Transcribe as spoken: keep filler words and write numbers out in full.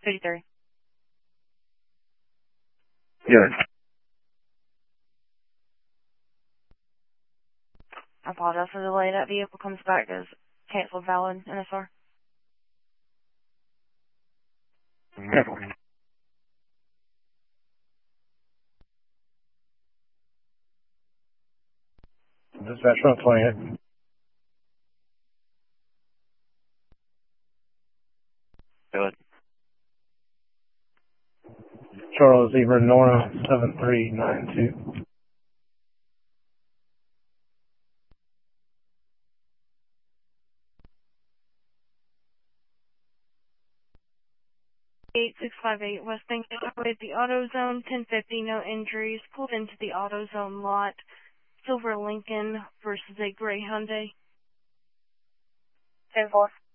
fifty-three. Yes. I apologize for the delay. That vehicle comes back as canceled valid N S R. Dispatch one twenty-eight. Good. Charles Eber Nora seven three nine two. eight six five eight West Lincoln Highway, the AutoZone, ten fifty, no injuries, pulled into the AutoZone lot, silver Lincoln versus a gray Hyundai. ten four.